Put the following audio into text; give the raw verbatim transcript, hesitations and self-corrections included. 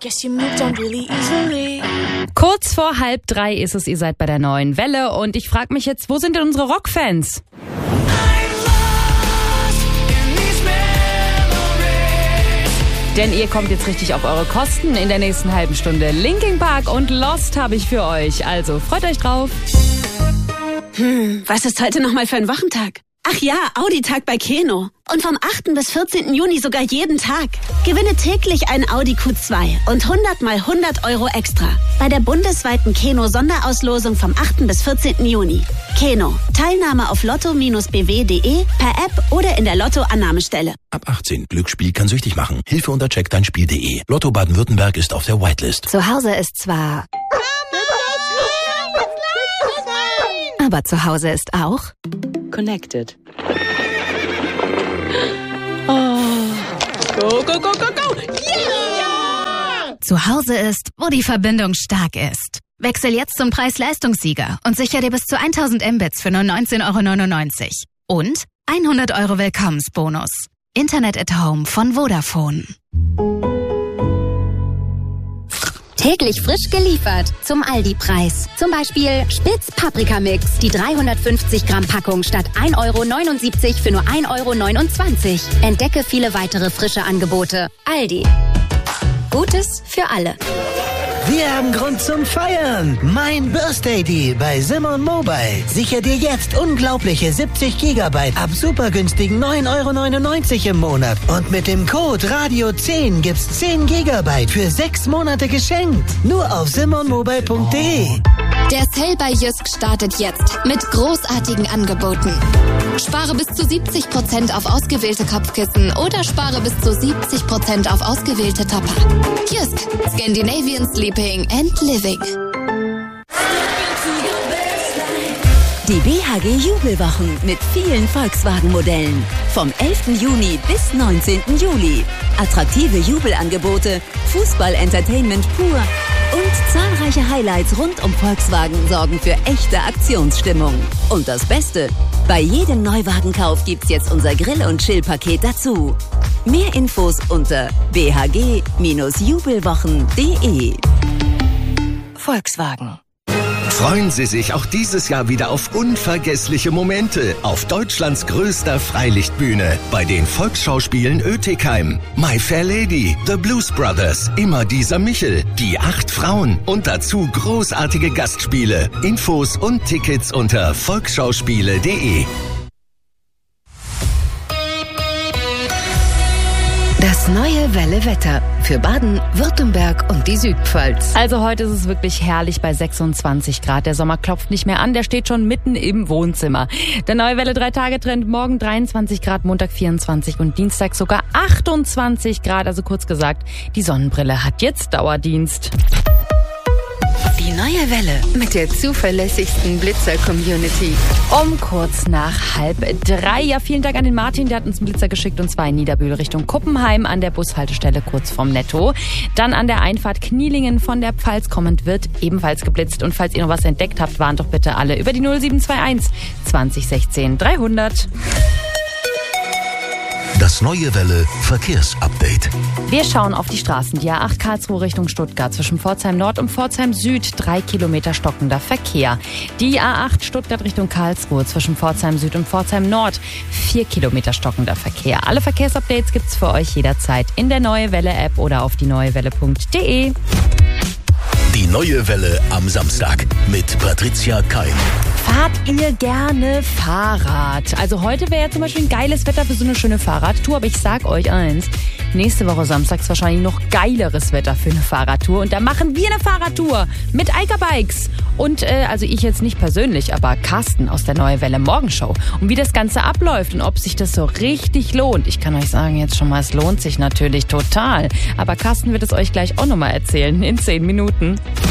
Guess you moved on really easily. Kurz vor halb drei ist es, ihr seid bei der neuen Welle und ich frage mich jetzt, wo sind denn unsere Rockfans? Denn ihr kommt jetzt richtig auf eure Kosten in der nächsten halben Stunde. Linkin Park und Lost habe ich für euch, also freut euch drauf. Hm, was ist heute nochmal für ein Wochentag? Ach ja, Audi-Tag bei Keno. Und vom achten bis vierzehnten Juni sogar jeden Tag. Gewinne täglich ein Audi Q zwei und hundert mal hundert Euro extra. Bei der bundesweiten Keno-Sonderauslosung vom achten bis vierzehnten Juni. Keno. Teilnahme auf lotto Bindestrich b w punkt de, per App oder in der Lotto-Annahmestelle. Ab achtzehn. Glücksspiel kann süchtig machen. Hilfe unter check dein Spiel punkt de. Lotto Baden-Württemberg ist auf der Whitelist. Zu Hause ist zwar... Aber zu Hause ist auch... Connected. Oh. Go, go, go, go, go! Yeah! Zu Hause ist, wo die Verbindung stark ist. Wechsel jetzt zum Preis-Leistungssieger und sicher dir bis zu tausend Mbits für nur neunzehn Euro neunundneunzig. Und hundert Euro Willkommensbonus. Internet at Home von Vodafone. Täglich frisch geliefert zum Aldi-Preis. Zum Beispiel Spitz Paprikamix. Die dreihundertfünfzig Gramm Packung statt ein Euro neunundsiebzig für nur ein Euro neunundzwanzig. Entdecke viele weitere frische Angebote. Aldi. Gutes für alle. Wir haben Grund zum Feiern. Mein Birthday Deal bei Simon Mobile. Sicher dir jetzt unglaubliche siebzig Gigabyte ab super günstigen neun Euro neunundneunzig im Monat. Und mit dem Code Radio zehn gibt's zehn Gigabyte für sechs Monate geschenkt. Nur auf simon mobile punkt de. Der Sale bei Jysk startet jetzt mit großartigen Angeboten. Spare bis zu siebzig Prozent auf ausgewählte Kopfkissen oder spare bis zu siebzig Prozent auf ausgewählte Topper. Jysk, Scandinavian Sleeping and Living. Die B H G Jubelwochen mit vielen Volkswagen-Modellen. Vom elften Juni bis neunzehnten Juli. Attraktive Jubelangebote, Fußball-Entertainment pur und zahlreiche Highlights rund um Volkswagen sorgen für echte Aktionsstimmung. Und das Beste, bei jedem Neuwagenkauf gibt's jetzt unser Grill- und Chill-Paket dazu. Mehr Infos unter b h g jubelwochen punkt de. Volkswagen. Freuen Sie sich auch dieses Jahr wieder auf unvergessliche Momente auf Deutschlands größter Freilichtbühne bei den Volksschauspielen Oetikheim. My Fair Lady, The Blues Brothers, Immer dieser Michel, Die acht Frauen und dazu großartige Gastspiele. Infos und Tickets unter volksschauspiele punkt de. Das neue Welle Wetter für Baden, Württemberg und die Südpfalz. Also heute ist es wirklich herrlich bei sechsundzwanzig Grad. Der Sommer klopft nicht mehr an, der steht schon mitten im Wohnzimmer. Der neue Welle drei Tage Trend, morgen dreiundzwanzig Grad, Montag vierundzwanzig und Dienstag sogar achtundzwanzig Grad. Also kurz gesagt, die Sonnenbrille hat jetzt Dauerdienst. Die neue Welle mit der zuverlässigsten Blitzer-Community. Um kurz nach halb drei. Ja, vielen Dank an den Martin, der hat uns einen Blitzer geschickt und zwar in Niederbühl Richtung Kuppenheim an der Bushaltestelle kurz vorm Netto. Dann an der Einfahrt Knielingen von der Pfalz kommend wird ebenfalls geblitzt. Und falls ihr noch was entdeckt habt, warnt doch bitte alle über die null sieben zwei eins zwanzig sechzehn dreihundert. Das neue Welle Verkehrsupdate. Wir schauen auf die Straßen. Die A acht Karlsruhe Richtung Stuttgart zwischen Pforzheim Nord und Pforzheim Süd. Drei Kilometer stockender Verkehr. Die A acht Stuttgart Richtung Karlsruhe zwischen Pforzheim Süd und Pforzheim Nord. Vier Kilometer stockender Verkehr. Alle Verkehrsupdates gibt's für euch jederzeit in der Neue Welle App oder auf die neue welle punkt de. Die neue Welle am Samstag mit Patricia Keim. Fahrt ihr gerne Fahrrad? Also heute wäre ja zum Beispiel ein geiles Wetter für so eine schöne Fahrradtour, aber ich sag euch eins, nächste Woche Samstag ist wahrscheinlich noch geileres Wetter für eine Fahrradtour und da machen wir eine Fahrradtour mit Eika Bikes und äh, also ich jetzt nicht persönlich, aber Carsten aus der Neue Welle Morgenshow und wie das Ganze abläuft und ob sich das so richtig lohnt. Ich kann euch sagen jetzt schon mal, es lohnt sich natürlich total, aber Carsten wird es euch gleich auch nochmal erzählen in zehn Minuten.